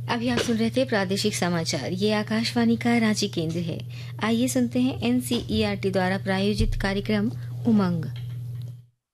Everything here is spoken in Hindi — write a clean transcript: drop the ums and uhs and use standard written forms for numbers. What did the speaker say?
अभी आप सुन रहे थे प्रादेशिक समाचार। ये आकाशवाणी का रांची केंद्र है। आइए सुनते हैं एनसीईआरटी द्वारा प्रायोजित कार्यक्रम उमंग।